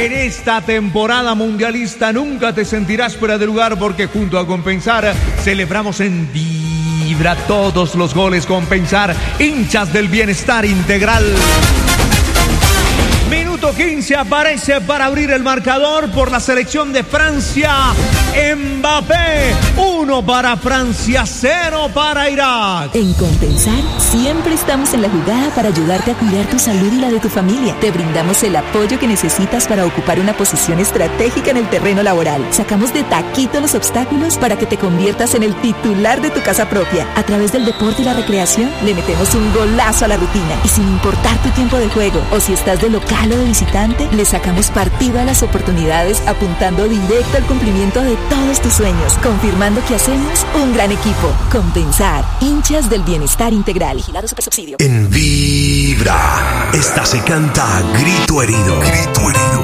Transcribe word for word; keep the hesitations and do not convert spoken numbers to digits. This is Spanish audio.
En esta temporada mundialista nunca te sentirás fuera de lugar porque junto a Compensar celebramos en Vibra todos los goles. Compensar, hinchas del bienestar integral. Minuto quince, aparece para abrir el marcador por la selección de Francia. Mbappé, uno para Francia, cero para Irak. En Compensar siempre estamos en la jugada para ayudarte a cuidar tu salud y la de tu familia. Te brindamos el apoyo que necesitas para ocupar una posición estratégica en el terreno laboral. Sacamos de taquito los obstáculos para que te conviertas en el titular de tu casa propia. A través del deporte y la recreación le metemos un golazo a la rutina. Y sin importar tu tiempo de juego o si estás de local o de visitante, le sacamos partido a las oportunidades apuntando directo al cumplimiento de todos tus sueños, confirmando que hacemos un gran equipo. Compensar, hinchas del bienestar integral. Vigilado Supersubsidio. En Vibra, esta se canta a grito herido. Grito herido.